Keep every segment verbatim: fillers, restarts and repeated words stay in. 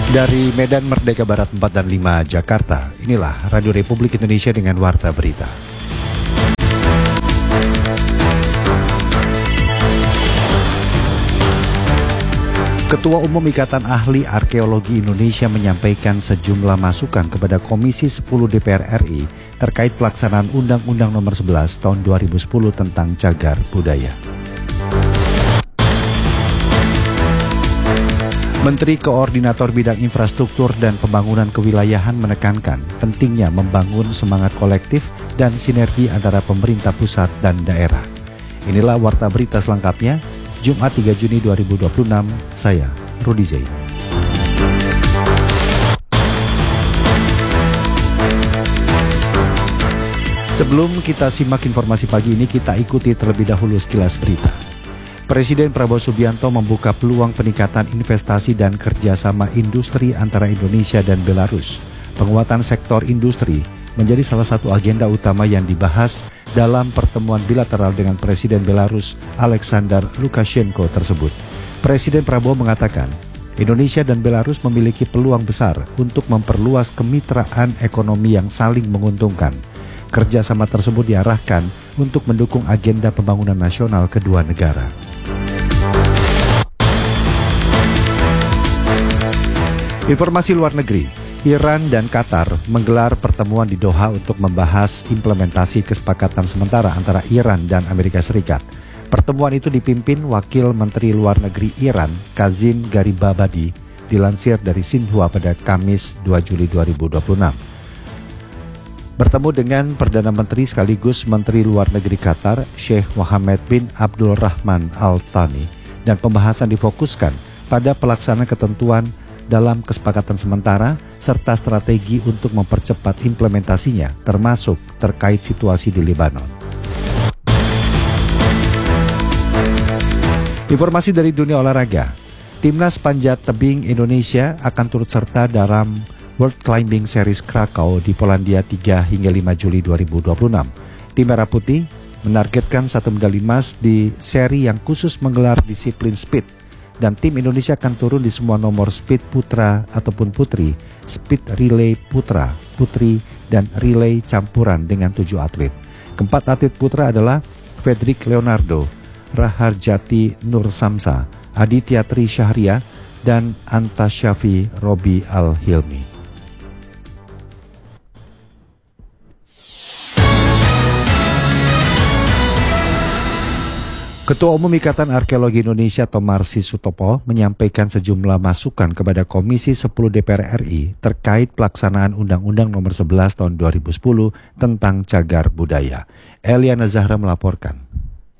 Dari Medan Merdeka Barat empat dan lima Jakarta, inilah Radio Republik Indonesia dengan Warta Berita. Ketua Umum Ikatan Ahli Arkeologi Indonesia menyampaikan sejumlah masukan kepada Komisi sepuluh D P R R I terkait pelaksanaan Undang-Undang Nomor sebelas Tahun dua ribu sepuluh tentang Cagar Budaya. Menteri Koordinator Bidang Infrastruktur dan Pembangunan Kewilayahan menekankan pentingnya membangun semangat kolektif dan sinergi antara pemerintah pusat dan daerah. Inilah Warta Berita selengkapnya, Jumat tiga Juni dua ribu dua puluh enam, saya Rudi Zain. Sebelum kita simak informasi pagi ini, kita ikuti terlebih dahulu sekilas berita. Presiden Prabowo Subianto membuka peluang peningkatan investasi dan kerjasama industri antara Indonesia dan Belarus. Penguatan sektor industri menjadi salah satu agenda utama yang dibahas dalam pertemuan bilateral dengan Presiden Belarus Alexander Lukashenko tersebut. Presiden Prabowo mengatakan, Indonesia dan Belarus memiliki peluang besar untuk memperluas kemitraan ekonomi yang saling menguntungkan. Kerjasama tersebut diarahkan untuk mendukung agenda pembangunan nasional kedua negara. Informasi luar negeri, Iran dan Qatar menggelar pertemuan di Doha untuk membahas implementasi kesepakatan sementara antara Iran dan Amerika Serikat. Pertemuan itu dipimpin Wakil Menteri Luar Negeri Iran, Kazim Garibabadi, dilansir dari Xinhua pada Kamis dua Juli dua ribu dua puluh enam. Bertemu dengan Perdana Menteri sekaligus Menteri Luar Negeri Qatar, Sheikh Mohammed bin Abdul Rahman Al Thani, dan pembahasan difokuskan pada pelaksanaan ketentuan dalam kesepakatan sementara serta strategi untuk mempercepat implementasinya, termasuk terkait situasi di Lebanon. Informasi dari dunia olahraga, Timnas Panjat Tebing Indonesia akan turut serta dalam World Climbing Series Krakow di Polandia tiga hingga lima Juli dua ribu dua puluh enam. Tim Merah Putih menargetkan satu medali emas di seri yang khusus menggelar disiplin speed, dan tim Indonesia akan turun di semua nomor speed putra ataupun putri, speed relay putra, putri, dan relay campuran dengan tujuh atlet. Keempat atlet putra adalah Fedrik Leonardo, Raharjati Nur Samsa, Aditya Tri Syahria, dan Antasyafi Robi Al-Hilmi. Ketua Umum Ikatan Arkeologi Indonesia atau Marsi Sutopo menyampaikan sejumlah masukan kepada Komisi sepuluh D P R R I terkait pelaksanaan Undang-Undang Nomor sebelas Tahun dua ribu sepuluh tentang Cagar Budaya. Eliana Zahra melaporkan.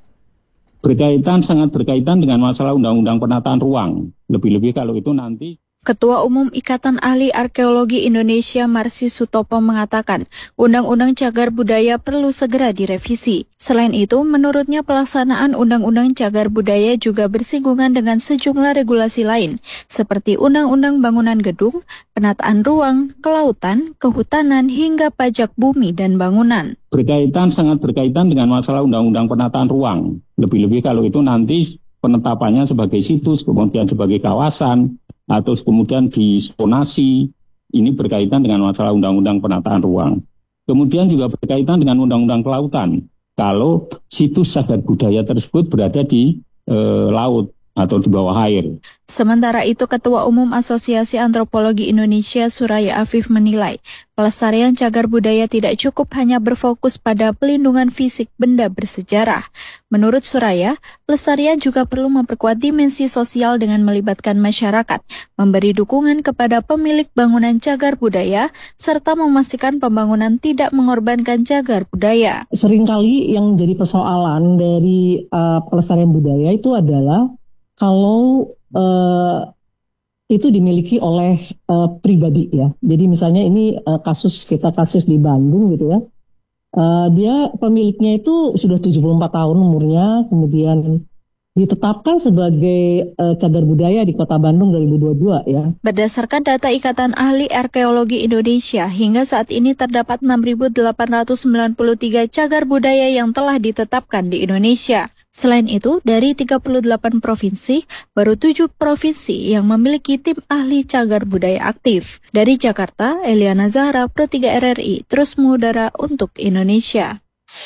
Berkaitan, sangat berkaitan dengan masalah Undang-Undang Penataan Ruang. Lebih-lebih kalau itu nanti... Ketua Umum Ikatan Ahli Arkeologi Indonesia Marsi Sutopo mengatakan, Undang-Undang Cagar Budaya perlu segera direvisi. Selain itu, menurutnya pelaksanaan Undang-Undang Cagar Budaya juga bersinggungan dengan sejumlah regulasi lain, seperti Undang-Undang Bangunan Gedung, Penataan Ruang, Kelautan, Kehutanan, hingga Pajak Bumi dan Bangunan. Berkaitan, sangat berkaitan dengan masalah Undang-Undang Penataan Ruang. Lebih-lebih kalau itu nanti penetapannya sebagai situs, kemudian sebagai kawasan, atau kemudian disponasi, ini berkaitan dengan masalah Undang-Undang Penataan Ruang. Kemudian juga berkaitan dengan Undang-Undang Kelautan, kalau situs cagar budaya tersebut berada di e, laut atau di bawah air. Sementara itu, Ketua Umum Asosiasi Antropologi Indonesia Suraya Afif menilai, pelestarian cagar budaya tidak cukup hanya berfokus pada pelindungan fisik benda bersejarah. Menurut Suraya, pelestarian juga perlu memperkuat dimensi sosial dengan melibatkan masyarakat, memberi dukungan kepada pemilik bangunan cagar budaya, serta memastikan pembangunan tidak mengorbankan cagar budaya. Seringkali yang jadi persoalan dari uh, pelestarian budaya itu adalah kalau uh, itu dimiliki oleh uh, pribadi ya. Jadi misalnya ini uh, kasus kita kasus di Bandung gitu ya. Uh, dia pemiliknya itu sudah tujuh puluh empat tahun umurnya, kemudian ditetapkan sebagai uh, cagar budaya di Kota Bandung dua ribu dua puluh dua ya. Berdasarkan data Ikatan Ahli Arkeologi Indonesia, hingga saat ini terdapat enam ribu delapan ratus sembilan puluh tiga cagar budaya yang telah ditetapkan di Indonesia. Selain itu, dari tiga puluh delapan provinsi, baru tujuh provinsi yang memiliki tim ahli cagar budaya aktif. Dari Jakarta, Eliana Zahra, Pro tiga R R I, terus mengudara untuk Indonesia.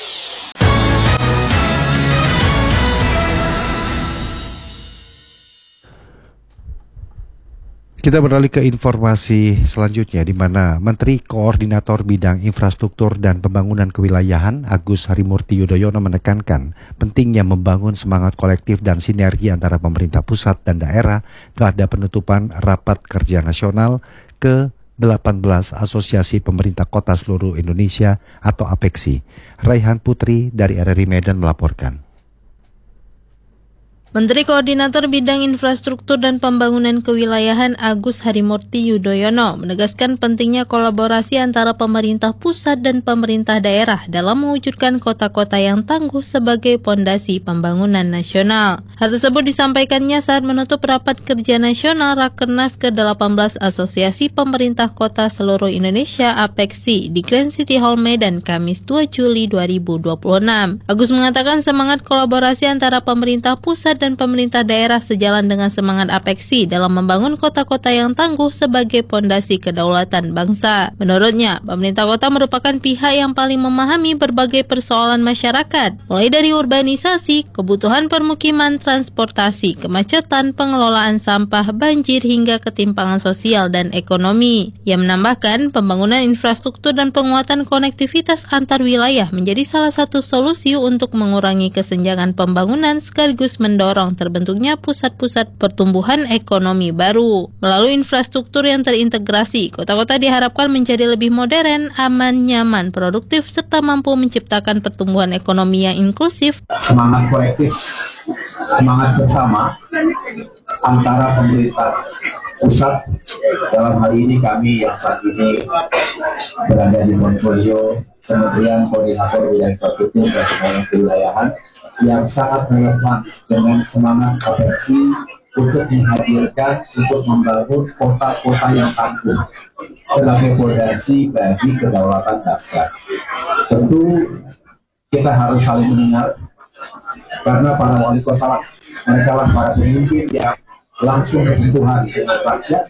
Kita beralih ke informasi selanjutnya, di mana Menteri Koordinator Bidang Infrastruktur dan Pembangunan Kewilayahan Agus Harimurti Yudhoyono menekankan pentingnya membangun semangat kolektif dan sinergi antara pemerintah pusat dan daerah pada penutupan Rapat Kerja Nasional ke delapan belas Asosiasi Pemerintah Kota Seluruh Indonesia atau APEKSI. Raihan Putri dari R R I Medan melaporkan. Menteri Koordinator Bidang Infrastruktur dan Pembangunan Kewilayahan Agus Harimurti Yudhoyono menegaskan pentingnya kolaborasi antara pemerintah pusat dan pemerintah daerah dalam mewujudkan kota-kota yang tangguh sebagai pondasi pembangunan nasional. Hal tersebut disampaikannya saat menutup Rapat Kerja Nasional Rakernas ke delapan belas Asosiasi Pemerintah Kota Seluruh Indonesia APEKSI di Grand City Hall Medan Kamis dua Juli dua ribu dua puluh enam. Agus mengatakan semangat kolaborasi antara pemerintah pusat dan pemerintah daerah sejalan dengan semangat APEKSI dalam membangun kota-kota yang tangguh sebagai pondasi kedaulatan bangsa. Menurutnya, pemerintah kota merupakan pihak yang paling memahami berbagai persoalan masyarakat, mulai dari urbanisasi, kebutuhan permukiman, transportasi, kemacetan, pengelolaan sampah, banjir, hingga ketimpangan sosial dan ekonomi. Ia menambahkan, pembangunan infrastruktur dan penguatan konektivitas antar wilayah menjadi salah satu solusi untuk mengurangi kesenjangan pembangunan sekaligus mendorong terbentuknya pusat-pusat pertumbuhan ekonomi baru. Melalui infrastruktur yang terintegrasi, kota-kota diharapkan menjadi lebih modern, aman, nyaman, produktif, serta mampu menciptakan pertumbuhan ekonomi yang inklusif. Semangat kolektif, semangat bersama antara pemerintah pusat, dalam hal ini kami yang saat ini berada di portfolio Kementerian Koordinator Bidang Infrastruktur dan Pembangunan Kewilayahan, yang sangat relevan dengan semangat APEKSI untuk menghadirkan, untuk membangun kota-kota yang tangguh sebagai fondasi bagi kedaulatan bangsa. Tentu kita harus saling mendengar, karena para wali kota mereka lah para pemimpin yang langsung bersentuhan dengan rakyat,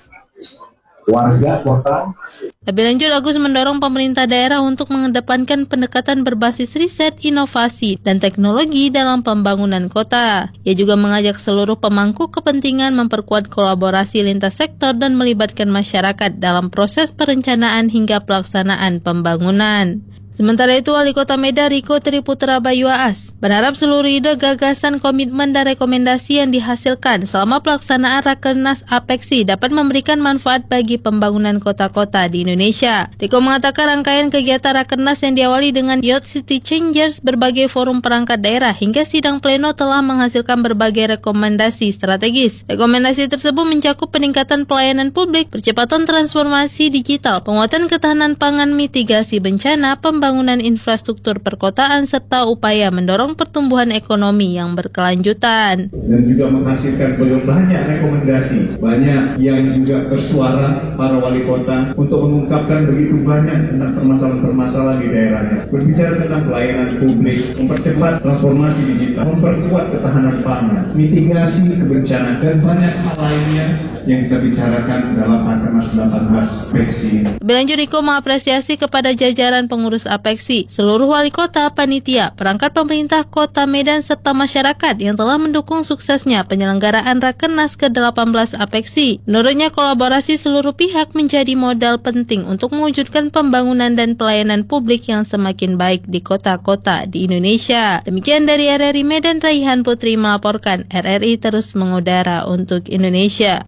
warga kota. Lebih lanjut, Agus mendorong pemerintah daerah untuk mengedepankan pendekatan berbasis riset, inovasi, dan teknologi dalam pembangunan kota. Ia juga mengajak seluruh pemangku kepentingan memperkuat kolaborasi lintas sektor dan melibatkan masyarakat dalam proses perencanaan hingga pelaksanaan pembangunan. Sementara itu, Wali Kota Medan Riko Triputra Bayuaas berharap seluruh ide, gagasan, komitmen, dan rekomendasi yang dihasilkan selama pelaksanaan Rakernas APEKSI dapat memberikan manfaat bagi pembangunan kota-kota di Indonesia. Riko mengatakan rangkaian kegiatan Rakernas yang diawali dengan Youth City Changers, berbagai forum perangkat daerah, hingga sidang pleno telah menghasilkan berbagai rekomendasi strategis. Rekomendasi tersebut mencakup peningkatan pelayanan publik, percepatan transformasi digital, penguatan ketahanan pangan, mitigasi bencana, pembangunan pembangunan infrastruktur perkotaan, serta upaya mendorong pertumbuhan ekonomi yang berkelanjutan. Dan juga menghasilkan banyak rekomendasi, banyak yang juga bersuara para wali kota untuk mengungkapkan begitu banyak tentang permasalahan-permasalahan di daerahnya. Berbicara tentang pelayanan publik, mempercepat transformasi digital, memperkuat ketahanan pangan, mitigasi kebencanaan, dan banyak hal lainnya yang kita bicarakan dalam Rakernas delapan belas APEKSI. Lebih lanjut, Riko mengapresiasi kepada jajaran pengurus APEKSI, seluruh wali kota, panitia, perangkat pemerintah kota Medan, serta masyarakat yang telah mendukung suksesnya penyelenggaraan Rakernas ke delapan belas APEKSI. Menurutnya, kolaborasi seluruh pihak menjadi modal penting untuk mewujudkan pembangunan dan pelayanan publik yang semakin baik di kota-kota di Indonesia. Demikian dari R R I Medan, Raihan Putri melaporkan. R R I terus mengudara untuk Indonesia.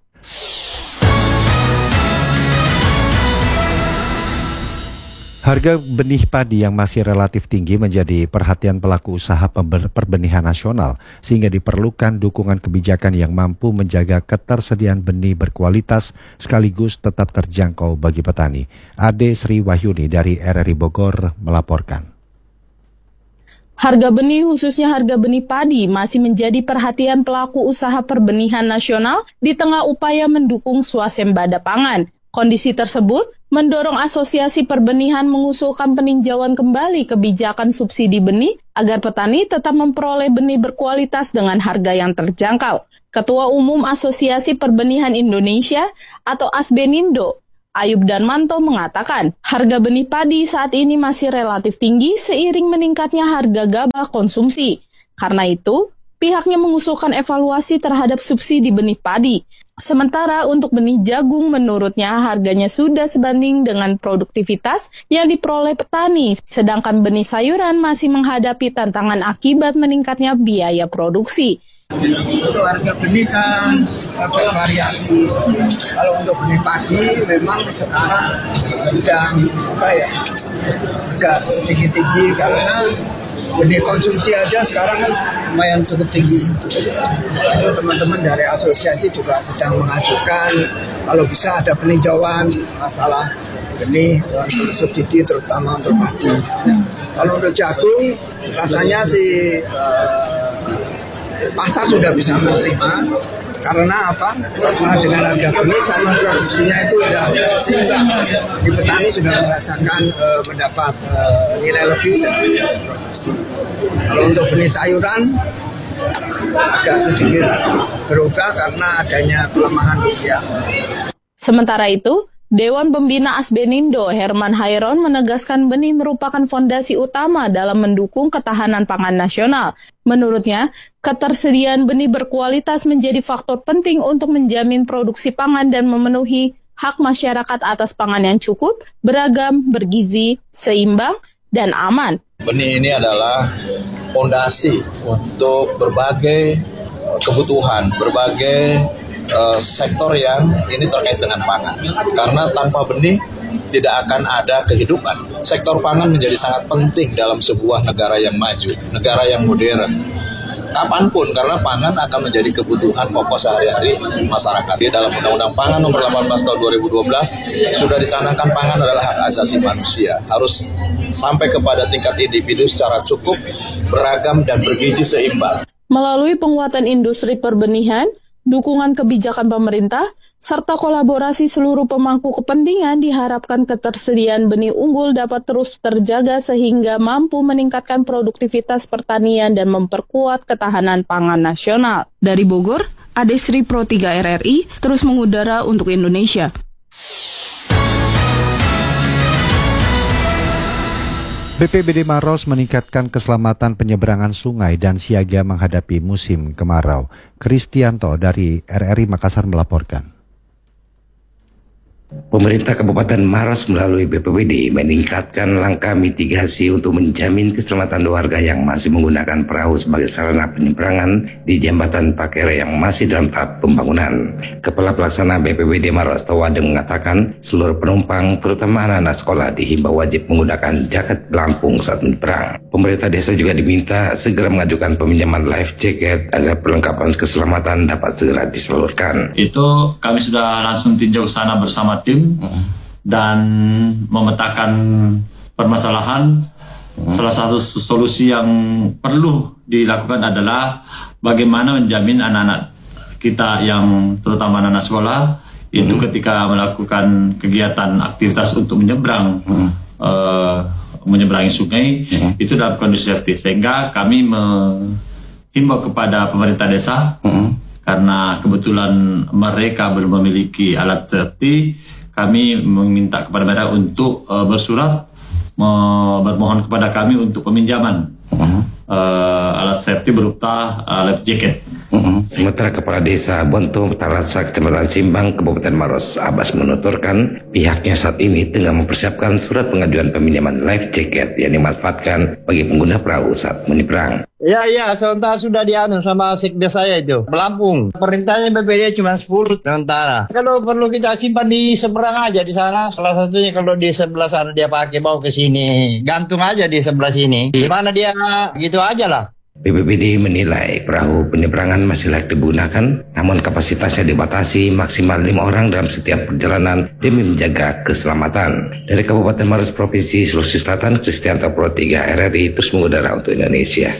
Harga benih padi yang masih relatif tinggi menjadi perhatian pelaku usaha perbenihan nasional, sehingga diperlukan dukungan kebijakan yang mampu menjaga ketersediaan benih berkualitas sekaligus tetap terjangkau bagi petani. Ade Sri Wahyuni dari R R I Bogor melaporkan. Harga benih, khususnya harga benih padi, masih menjadi perhatian pelaku usaha perbenihan nasional di tengah upaya mendukung swasembada pangan. Kondisi tersebut mendorong Asosiasi Perbenihan mengusulkan peninjauan kembali kebijakan subsidi benih agar petani tetap memperoleh benih berkualitas dengan harga yang terjangkau. Ketua Umum Asosiasi Perbenihan Indonesia atau Asbenindo, Ayub Darmanto mengatakan, harga benih padi saat ini masih relatif tinggi seiring meningkatnya harga gabah konsumsi. Karena itu, pihaknya mengusulkan evaluasi terhadap subsidi benih padi. Sementara untuk benih jagung menurutnya harganya sudah sebanding dengan produktivitas yang diperoleh petani, sedangkan benih sayuran masih menghadapi tantangan akibat meningkatnya biaya produksi. Untuk harga benih kan bervariasi. Kalau untuk benih padi memang sekarang sedang apa ya, agak sedikit tinggi karena benih konsumsi aja sekarang kan lumayan cukup tinggi. Itu teman-teman dari asosiasi juga sedang mengajukan kalau bisa ada peninjauan masalah benih subsidi terutama untuk padi. Kalau untuk jagung rasanya sih eh, pasar sudah bisa menerima. Karena apa? Karena dengan harga benih sama produksinya itu sudah sisa. Di petani sudah merasakan uh, mendapat uh, nilai lebih dari produksi. Kalau untuk benih sayuran agak sedikit berubah karena adanya pelemahan rupiah. Sementara itu, Dewan Pembina Asbenindo Herman Hairon menegaskan benih merupakan fondasi utama dalam mendukung ketahanan pangan nasional. Menurutnya, ketersediaan benih berkualitas menjadi faktor penting untuk menjamin produksi pangan dan memenuhi hak masyarakat atas pangan yang cukup, beragam, bergizi, seimbang, dan aman. Benih ini adalah fondasi untuk berbagai kebutuhan, berbagai Uh, sektor yang ini terkait dengan pangan. Karena tanpa benih tidak akan ada kehidupan. Sektor pangan menjadi sangat penting dalam sebuah negara yang maju, negara yang modern. Kapanpun, karena pangan akan menjadi kebutuhan pokok sehari-hari masyarakat. Di dalam Undang-Undang Pangan Nomor delapan belas Tahun dua ribu dua belas sudah dicanangkan pangan adalah hak asasi manusia. Harus sampai kepada tingkat individu secara cukup, beragam, dan bergizi seimbang. Melalui penguatan industri perbenihan, dukungan kebijakan pemerintah, serta kolaborasi seluruh pemangku kepentingan diharapkan ketersediaan benih unggul dapat terus terjaga sehingga mampu meningkatkan produktivitas pertanian dan memperkuat ketahanan pangan nasional. Dari Bogor, Adesri Pro tiga R R I terus mengudara untuk Indonesia. B P B D Maros meningkatkan keselamatan penyeberangan sungai dan siaga menghadapi musim kemarau. Kristianto dari R R I Makassar melaporkan. Pemerintah Kabupaten Maros melalui B P B D meningkatkan langkah mitigasi untuk menjamin keselamatan warga yang masih menggunakan perahu sebagai sarana penyeberangan di jembatan Pakere yang masih dalam tahap pembangunan. Kepala Pelaksana B P B D Maros Tawade mengatakan seluruh penumpang terutama anak-anak sekolah dihimbau wajib menggunakan jaket pelampung saat menyeberang. Pemerintah desa juga diminta segera mengajukan peminjaman life jacket agar perlengkapan keselamatan dapat segera disalurkan. Itu kami sudah langsung tinjau sana bersama tim dan memetakan permasalahan. Salah satu solusi yang perlu dilakukan adalah bagaimana menjamin anak-anak kita yang terutama anak-anak sekolah itu ketika melakukan kegiatan aktivitas untuk menyeberang uh, menyeberangi sungai itu dalam kondisi safety, sehingga kami menghimbau kepada pemerintah desa karena kebetulan mereka belum memiliki alat safety, kami meminta kepada mereka untuk uh, bersurat uh, bermohon kepada kami untuk peminjaman uh-huh. uh, alat safety berupa uh, life jacket. Uh-huh. Sementara Kepala Desa Bonto Tarasa Kecamatan Simbang Kabupaten Maros Abbas menuturkan pihaknya saat ini tengah mempersiapkan surat pengajuan peminjaman life jacket yang dimanfaatkan bagi pengguna perahu saat menyeberang. Ya, ya, sementara sudah dianu sama sekda saya itu, pelampung. Perintahnya B P D cuma sepuluh sementara. Kalau perlu kita simpan di seberang aja di sana. Salah satunya kalau di sebelah sana dia pakai bawa ke sini. Gantung aja di sebelah sini. Di mana dia gitu aja lah. B P B D menilai perahu penyeberangan masih layak digunakan, namun kapasitasnya dibatasi maksimal lima orang dalam setiap perjalanan demi menjaga keselamatan. Dari Kabupaten Maros Provinsi Sulawesi Selatan, Kristianto Pro tiga R R I terus mengudara untuk Indonesia.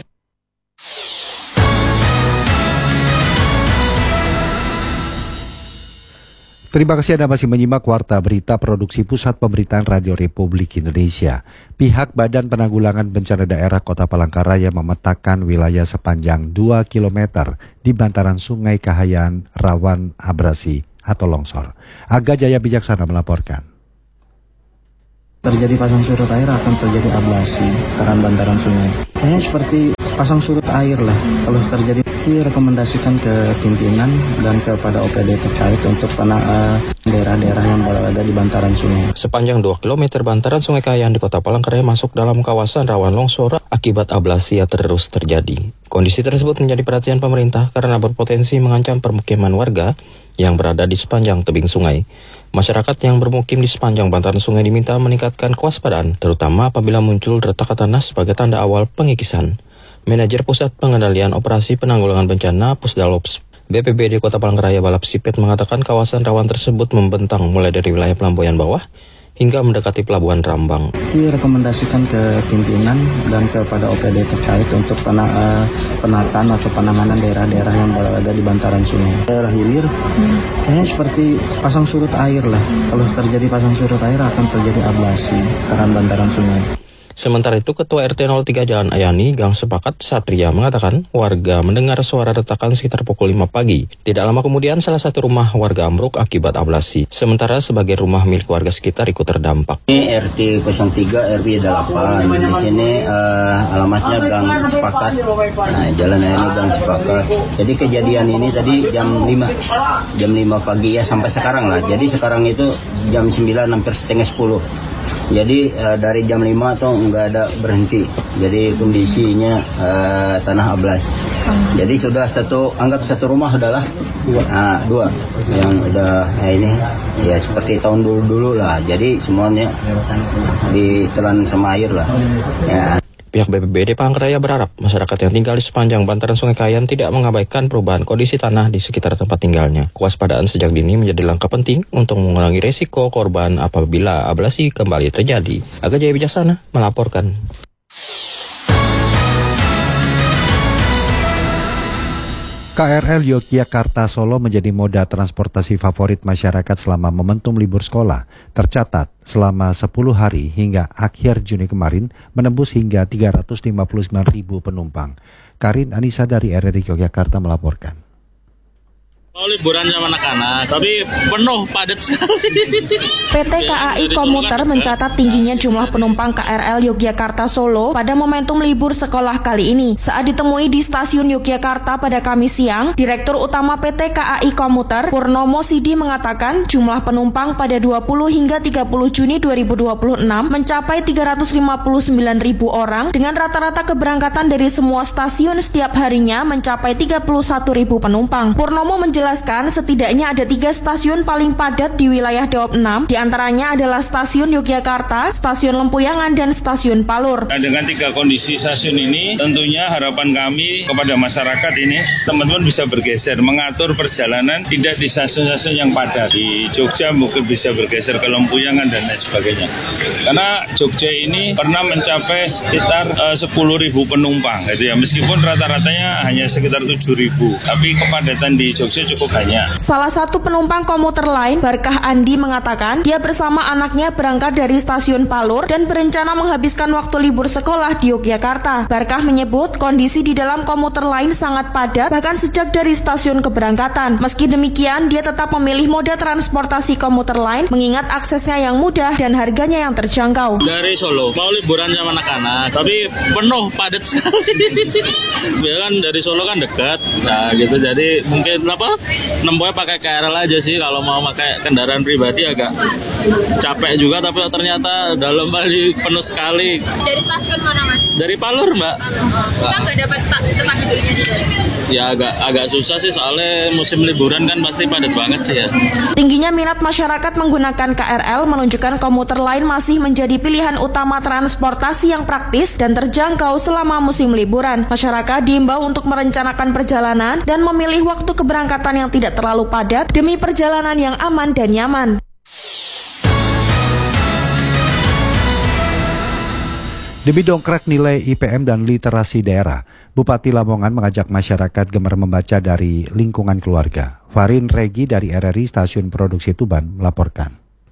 Terima kasih Anda masih menyimak Warta Berita Produksi Pusat Pemberitaan Radio Republik Indonesia. Pihak Badan Penanggulangan Bencana Daerah Kota Palangkaraya memetakan wilayah sepanjang dua kilometer di bantaran Sungai Kahayan rawan abrasi atau longsor. Aga Jaya Bijaksana melaporkan. Terjadi pasang surut air akan terjadi abrasi sekarang bantaran sungai. Kayaknya seperti pasang surut air lah. Kalau terjadi, direkomendasikan ke pimpinan dan kepada O P D terkait untuk pena, uh, daerah-daerah yang berada di bantaran sungai. Sepanjang dua kilometer bantaran Sungai Kahayan di Kota Palangkaraya masuk dalam kawasan rawan longsor akibat abrasi yang terus terjadi. Kondisi tersebut menjadi perhatian pemerintah karena berpotensi mengancam permukiman warga yang berada di sepanjang tebing sungai. Masyarakat yang bermukim di sepanjang bantaran sungai diminta meningkatkan kewaspadaan, terutama apabila muncul retakan tanah sebagai tanda awal pengikisan. Manajer Pusat Pengendalian Operasi Penanggulangan Bencana Pusdalops B P B D Kota Palangkaraya Balap Sipet mengatakan kawasan rawan tersebut membentang mulai dari wilayah Pelamboyan Bawah hingga mendekati Pelabuhan Rambang. Direkomendasikan ke pimpinan dan kepada O P D terkait untuk pena, uh, penataan atau penanganan daerah-daerah yang berada di bantaran sungai. Daerah hilir, hmm. kayaknya seperti pasang surut air lah. Kalau terjadi pasang surut air akan terjadi abrasi sekarang bantaran sungai. Sementara itu, Ketua R T nol tiga Jalan Ayani, Gang Sepakat Satria mengatakan warga mendengar suara retakan sekitar pukul lima pagi. Tidak lama kemudian salah satu rumah warga ambruk akibat abrasi. Sementara sebagian rumah milik warga sekitar ikut terdampak. Ini R T nol tiga R W delapan. Di sini uh, alamatnya Gang Sepakat. Nah, Jalan Ayani Gang Sepakat. Jadi kejadian ini tadi jam lima. Jam lima pagi ya sampai sekarang lah. Jadi sekarang itu jam sembilan hampir setengah sepuluh. Jadi uh, dari jam lima tuh nggak ada berhenti. Jadi kondisinya uh, tanah ablas. Jadi sudah satu, anggap satu rumah adalah dua, nah, dua yang udah ya ini ya seperti tahun dulu-dulu lah. Jadi semuanya ditelan sama air lah. Ya. Pihak B P B D Palangkaraya berharap masyarakat yang tinggal di sepanjang bantaran Sungai Kahayan tidak mengabaikan perubahan kondisi tanah di sekitar tempat tinggalnya. Kewaspadaan sejak dini menjadi langkah penting untuk mengurangi resiko korban apabila abrasi kembali terjadi. Aga Jaya Bijaksana melaporkan. K R L Yogyakarta Solo menjadi moda transportasi favorit masyarakat selama momentum libur sekolah. Tercatat selama sepuluh hari hingga akhir Juni kemarin menembus hingga tiga ratus lima puluh sembilan ribu penumpang. Karin Anissa dari R R I Yogyakarta melaporkan. Oh, liburan sama anak-anak, tapi penuh, padat sekali. P T K A I Komuter mencatat tingginya jumlah penumpang K R L Yogyakarta Solo pada momentum libur sekolah kali ini. Saat ditemui di stasiun Yogyakarta pada Kamis siang, Direktur Utama P T K A I Komuter, Purnomo Sidi mengatakan jumlah penumpang pada dua puluh hingga tiga puluh Juni dua ribu dua puluh enam mencapai tiga ratus lima puluh sembilan ribu orang dengan rata-rata keberangkatan dari semua stasiun setiap harinya mencapai tiga puluh satu ribu penumpang. Purnomo menjelaskan Jelaskan setidaknya ada tiga stasiun paling padat di wilayah Daop enam, diantaranya adalah stasiun Yogyakarta, stasiun Lempuyangan, dan stasiun Palur. Nah, dengan tiga kondisi stasiun ini, tentunya harapan kami kepada masyarakat ini, teman-teman bisa bergeser, mengatur perjalanan tidak di stasiun-stasiun yang padat. Di Jogja mungkin bisa bergeser ke Lempuyangan dan lain sebagainya. Karena Jogja ini pernah mencapai sekitar uh, sepuluh ribu penumpang, gitu ya. Meskipun rata-ratanya hanya sekitar tujuh ribu, tapi kepadatan di Jogja cukup banyak. Salah satu penumpang komuter lain, Barkah Andi, mengatakan dia bersama anaknya berangkat dari stasiun Palur dan berencana menghabiskan waktu libur sekolah di Yogyakarta. Barkah menyebut kondisi di dalam komuter lain sangat padat bahkan sejak dari stasiun keberangkatan. Meski demikian, dia tetap memilih moda transportasi komuter lain mengingat aksesnya yang mudah dan harganya yang terjangkau. Dari Solo mau liburan sama anak-anak, tapi penuh, padat sekali. Ya kan dari Solo kan dekat, nah gitu, jadi mungkin apa? Nempuhnya pakai K R L aja sih, kalau mau pakai kendaraan pribadi agak capek juga, tapi ternyata dalam kali penuh sekali. Dari stasiun mana, Mas? Dari Palur, Mbak. Susah nggak dapat tempat duduknya di dalam? Ya agak agak susah sih, soalnya musim liburan kan pasti padat banget sih ya. Tingginya minat masyarakat menggunakan K R L menunjukkan komuter lain masih menjadi pilihan utama transportasi yang praktis dan terjangkau selama musim liburan. Masyarakat diimbau untuk merencanakan perjalanan dan memilih waktu keberangkatan yang tidak terlalu padat demi perjalanan yang aman dan nyaman. Demi dongkrak nilai I P M dan literasi daerah, Bupati Lamongan mengajak masyarakat gemar membaca dari lingkungan keluarga. Farin Regi dari R R I Stasiun Produksi Tuban melaporkan.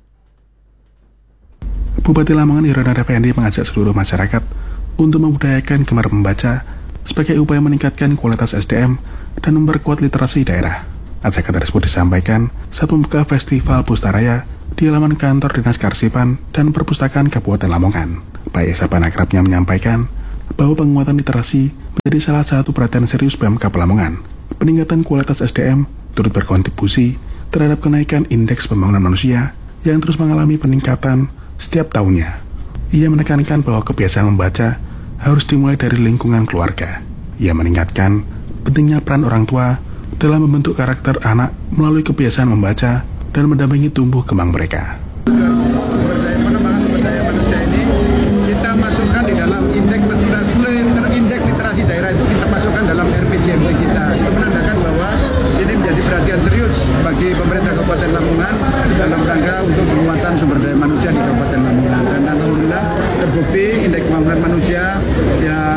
Bupati Lamongan Irona Effendi mengajak seluruh masyarakat untuk membudayakan gemar membaca sebagai upaya meningkatkan kualitas S D M dan memperkuat literasi daerah. Ajakan tersebut disampaikan saat membuka Festival Pustaraya di halaman kantor Dinas Karsipan dan Perpustakaan Kabupaten Lamongan. Pak Esa Panakrabnya menyampaikan bahwa penguatan literasi menjadi salah satu perhatian serius Pemkab Lamongan. Peningkatan kualitas S D M turut berkontribusi terhadap kenaikan indeks pembangunan manusia yang terus mengalami peningkatan setiap tahunnya. Ia menekankan bahwa kebiasaan membaca harus dimulai dari lingkungan keluarga. Ia mengingatkan pentingnya peran orang tua dalam membentuk karakter anak melalui kebiasaan membaca dan mendampingi tumbuh kembang mereka. Pengembangan budaya manusia ini kita masukkan di dalam indeks indeks literasi daerah itu kita masukkan dalam R P J M D kita. Itu menandakan bahwa ini menjadi perhatian serius bagi pemerintah Kabupaten Lamongan dalam rangka untuk penguatan sumber daya manusia di Kabupaten Lamongan. Dan alhamdulillah terbukti indeks pembangunan manusia yang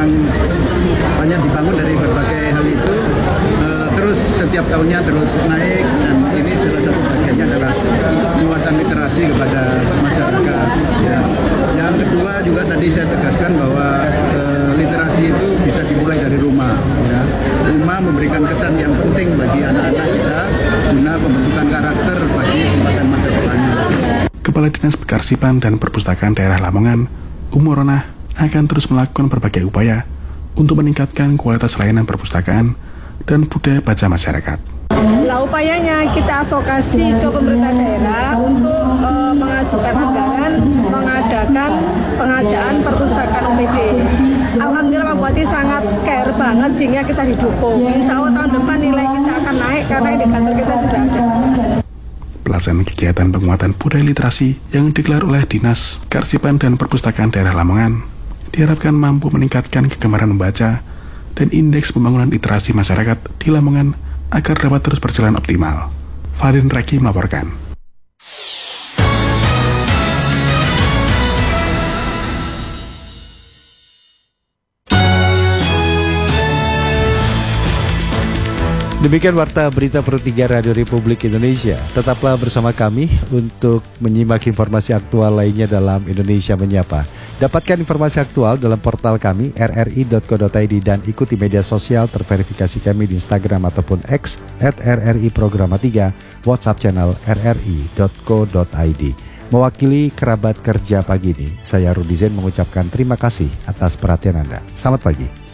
banyak dibangun dari berbagai hal itu uh, terus setiap tahunnya terus naik, dan ini salah satu bagiannya adalah untuk penguatan literasi kepada masyarakat. Ya. Yang kedua juga tadi saya tegaskan bahwa uh, literasi itu bisa dimulai dari rumah. Ya. Rumah memberikan kesan yang penting bagi anak-anak kita guna pembentukan karakter bagi tempatan masa depannya. Kepala Dinas Karsipan dan Perpustakaan Daerah Lamongan, Umurona, akan terus melakukan berbagai upaya untuk meningkatkan kualitas layanan perpustakaan dan budaya baca masyarakat. Nah, upayanya kita advokasi ke pemerintah daerah untuk uh, mengajukan anggaran mengadakan pengadaan perpustakaan O P D. Alhamdulillah Pak Bupati sangat care banget sehingga kita didukung. Insya Allah tahun depan nilai kita akan naik karena indikator kita sudah ada. Pelaksanaan kegiatan penguatan budaya literasi yang digelar oleh Dinas Karsipan dan Perpustakaan Daerah Lamongan diharapkan mampu meningkatkan kegemaran membaca dan indeks pembangunan literasi masyarakat di Lamongan agar dapat terus berjalan optimal. Farin Reki melaporkan. Demikian Warta Berita Per tiga Radio Republik Indonesia. Tetaplah bersama kami untuk menyimak informasi aktual lainnya dalam Indonesia Menyapa. Dapatkan informasi aktual dalam portal kami r r i dot co dot i d dan ikuti media sosial terverifikasi kami di Instagram ataupun X at r r i programa tiga, WhatsApp channel r r i dot co dot i d. Mewakili kerabat kerja pagi ini, saya Rudi Zain mengucapkan terima kasih atas perhatian Anda. Selamat pagi.